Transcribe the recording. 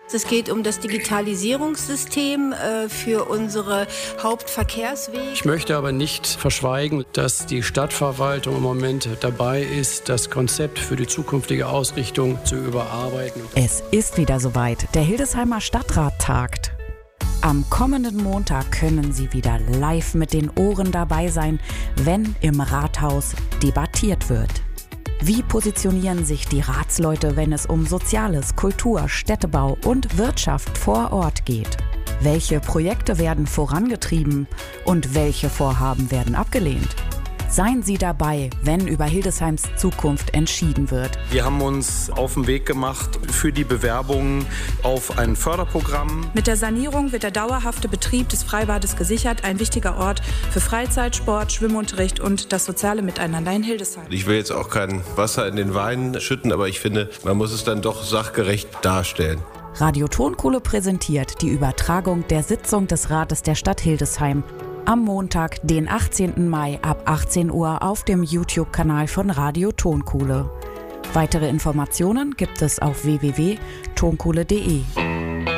Es geht um das Digitalisierungssystem für unsere Hauptverkehrswege. Ich möchte aber nicht verschweigen, dass die Stadtverwaltung im Moment dabei ist, das Konzept für die zukünftige Ausrichtung zu überarbeiten. Es ist wieder soweit. Der Hildesheimer Stadtrat tagt. Am kommenden Montag können Sie wieder live mit den Ohren dabei sein, wenn im Rathaus debattiert wird. Wie positionieren sich die Ratsleute, wenn es um Soziales, Kultur, Städtebau und Wirtschaft vor Ort geht? Welche Projekte werden vorangetrieben und welche Vorhaben werden abgelehnt? Seien Sie dabei, wenn über Hildesheims Zukunft entschieden wird. Wir haben uns auf den Weg gemacht für die Bewerbungen auf ein Förderprogramm. Mit der Sanierung wird der dauerhafte Betrieb des Freibades gesichert, ein wichtiger Ort für Freizeit, Sport, Schwimmunterricht und das soziale Miteinander in Hildesheim. Ich will jetzt auch kein Wasser in den Wein schütten, aber ich finde, man muss es dann doch sachgerecht darstellen. Radio Tonkohle präsentiert die Übertragung der Sitzung des Rates der Stadt Hildesheim am Montag, den 18. Mai ab 18 Uhr auf dem YouTube-Kanal von Radio Tonkohle. Weitere Informationen gibt es auf www.tonkohle.de.